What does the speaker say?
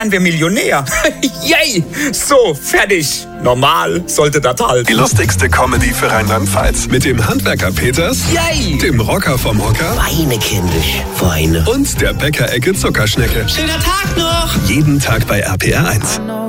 wir Millionär. Yay! So, fertig. Normal sollte das halt. Die lustigste Comedy für Rheinland-Pfalz. Mit dem Handwerker Peters, Yay! dem Rocker vom Hocker Weine, kindisch, Weine. und der Bäckerecke Zuckerschnecke. Schöner Tag noch! Jeden Tag bei RPR 1.